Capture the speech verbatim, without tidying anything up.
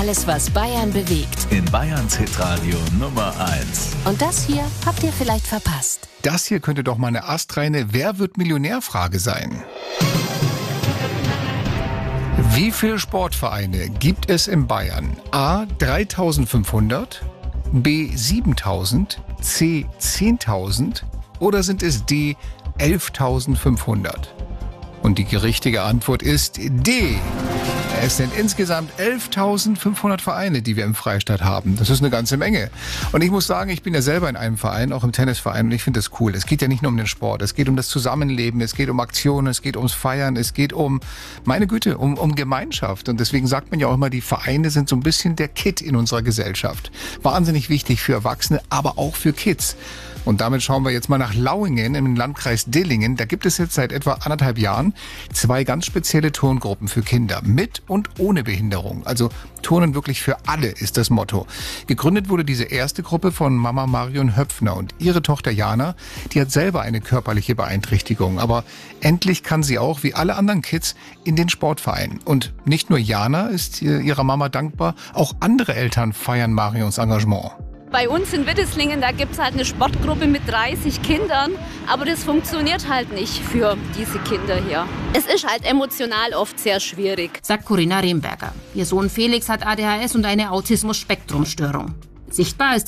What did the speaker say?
alles, was Bayern bewegt. In Bayerns Hitradio Nummer eins. Und das hier habt ihr vielleicht verpasst. Das hier könnte doch mal eine astreine Wer wird Millionär-Frage sein. Wie viele Sportvereine gibt es in Bayern? A. dreitausendfünfhundert, B. siebentausend, C. zehntausend oder sind es D. elftausendfünfhundert? Und die richtige Antwort ist D. Es sind insgesamt elftausendfünfhundert Vereine, die wir im Freistaat haben. Das ist eine ganze Menge. Und ich muss sagen, ich bin ja selber in einem Verein, auch im Tennisverein, und ich finde das cool. Es geht ja nicht nur um den Sport, es geht um das Zusammenleben, es geht um Aktionen, es geht ums Feiern, es geht um, meine Güte, um, um Gemeinschaft. Und deswegen sagt man ja auch immer, die Vereine sind so ein bisschen der Kit in unserer Gesellschaft. Wahnsinnig wichtig für Erwachsene, aber auch für Kids. Und damit schauen wir jetzt mal nach Lauingen im Landkreis Dillingen. Da gibt es jetzt seit etwa anderthalb Jahren zwei ganz spezielle Turngruppen für Kinder mit und ohne Behinderung. Also Turnen wirklich für alle ist das Motto. Gegründet wurde diese erste Gruppe von Mama Marion Höpfner und ihre Tochter Jana, die hat selber eine körperliche Beeinträchtigung. Aber endlich kann sie auch, wie alle anderen Kids, in den Sportverein. Und nicht nur Jana ist ihrer Mama dankbar, auch andere Eltern feiern Marions Engagement. Bei uns in Witteslingen, da gibt es halt eine Sportgruppe mit dreißig Kindern, aber das funktioniert halt nicht für diese Kinder hier. Es ist halt emotional oft sehr schwierig, sagt Corinna Remberger. Ihr Sohn Felix hat A D H S und eine Autismus-Spektrum-Störung. Sichtbar ist